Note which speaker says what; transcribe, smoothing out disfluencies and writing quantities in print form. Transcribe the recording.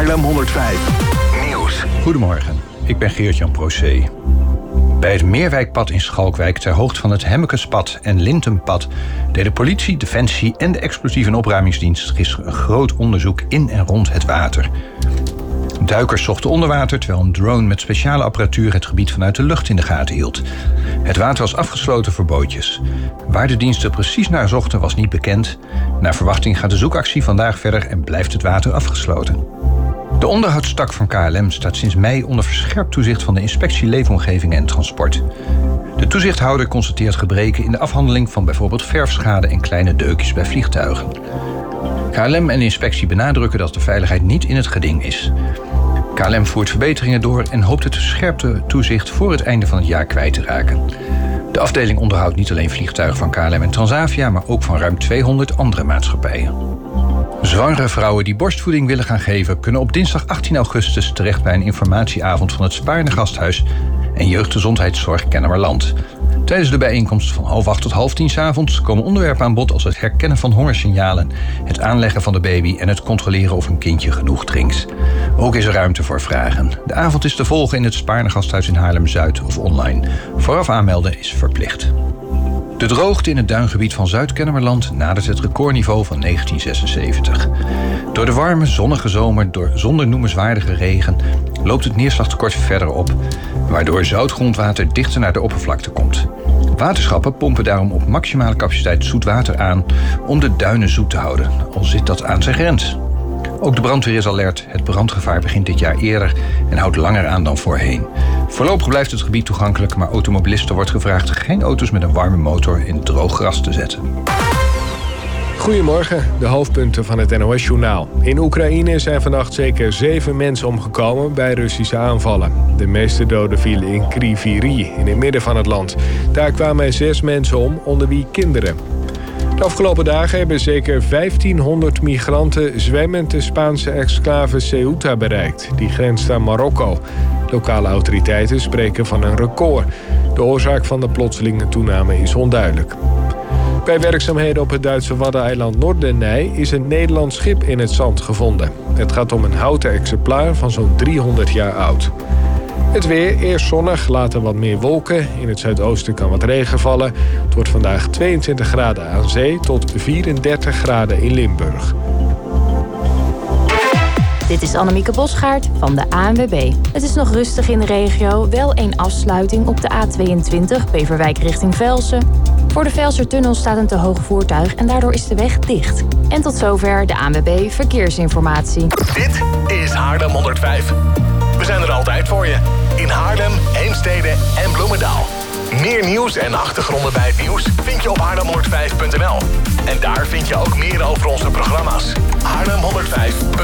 Speaker 1: Haarlem 105 Nieuws.
Speaker 2: Goedemorgen, ik ben Geert-Jan Procé. Bij het Meerwijkpad in Schalkwijk, ter hoogte van het Hemmekespad en Lintenpad, deden politie, defensie en de explosief- en opruimingsdienst gisteren een groot onderzoek in en rond het water. Duikers zochten onder water, terwijl een drone met speciale apparatuur het gebied vanuit de lucht in de gaten hield. Het water was afgesloten voor bootjes. Waar de diensten precies naar zochten was niet bekend. Naar verwachting gaat de zoekactie vandaag verder en blijft het water afgesloten. De onderhoudstak van KLM staat sinds mei onder verscherpt toezicht van de Inspectie Leefomgeving en Transport. De toezichthouder constateert gebreken in de afhandeling van bijvoorbeeld verfschade en kleine deukjes bij vliegtuigen. KLM en de inspectie benadrukken dat de veiligheid niet in het geding is. KLM voert verbeteringen door en hoopt het verscherpte toezicht voor het einde van het jaar kwijt te raken. De afdeling onderhoudt niet alleen vliegtuigen van KLM en Transavia, maar ook van ruim 200 andere maatschappijen. Zwangere vrouwen die borstvoeding willen gaan geven, kunnen op dinsdag 18 augustus terecht bij een informatieavond van het Spaarne Gasthuis en Jeugdgezondheidszorg Kennemerland. Tijdens de bijeenkomst van 7:30 tot 9:30 's avonds komen onderwerpen aan bod als het herkennen van hongersignalen, het aanleggen van de baby en het controleren of een kindje genoeg drinkt. Ook is er ruimte voor vragen. De avond is te volgen in het Spaarne Gasthuis in Haarlem-Zuid of online. Vooraf aanmelden is verplicht. De droogte in het duingebied van Zuid-Kennemerland nadert het recordniveau van 1976. Door de warme, zonnige zomer zonder noemenswaardige regen loopt het neerslagtekort verder op, waardoor zoutgrondwater dichter naar de oppervlakte komt. Waterschappen pompen daarom op maximale capaciteit zoet water aan om de duinen zoet te houden, al zit dat aan zijn grens. Ook de brandweer is alert. Het brandgevaar begint dit jaar eerder en houdt langer aan dan voorheen. Voorlopig blijft het gebied toegankelijk, maar automobilisten wordt gevraagd geen auto's met een warme motor in droog gras te zetten.
Speaker 3: Goedemorgen, de hoofdpunten van het NOS-journaal. In Oekraïne zijn vannacht zeker 7 mensen omgekomen bij Russische aanvallen. De meeste doden vielen in Kriviri, in het midden van het land. Daar kwamen 6 mensen om, onder wie kinderen. De afgelopen dagen hebben zeker 1500 migranten zwemmend de Spaanse exclave Ceuta bereikt. Die grenst aan Marokko. Lokale autoriteiten spreken van een record. De oorzaak van de plotselinge toename is onduidelijk. Bij werkzaamheden op het Duitse waddeneiland Norderney is een Nederlands schip in het zand gevonden. Het gaat om een houten exemplaar van zo'n 300 jaar oud. Het weer, eerst zonnig, later wat meer wolken. In het zuidoosten kan wat regen vallen. Het wordt vandaag 22 graden aan zee tot 34 graden in Limburg.
Speaker 4: Dit is Annemieke Bosgaard van de ANWB. Het is nog rustig in de regio. Wel één afsluiting op de A22 Beverwijk richting Velsen. Voor de Velsertunnel staat een te hoog voertuig en daardoor is de weg dicht. En tot zover de ANWB Verkeersinformatie.
Speaker 1: Dit is Haarlem 105. We zijn er altijd voor je. In Haarlem, Heemstede en Bloemendaal. Meer nieuws en achtergronden bij het nieuws vind je op haarlem105.nl. En daar vind je ook meer over onze programma's. Haarlem105.nl